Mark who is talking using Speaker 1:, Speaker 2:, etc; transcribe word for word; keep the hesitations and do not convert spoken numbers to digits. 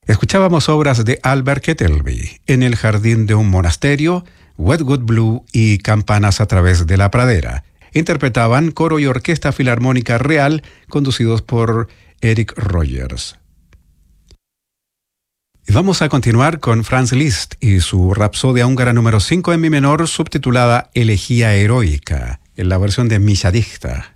Speaker 1: Escuchábamos obras de Albert Kettelby, En el jardín de un monasterio, Wetwood Blue y Campanas a través de la pradera. Interpretaban coro y orquesta filarmónica real, conducidos por Eric Rogers. Y vamos a continuar con Franz Liszt y su Rapsodia húngara número cinco en mi menor, subtitulada Elegía heroica, en la versión de Misha Dichter.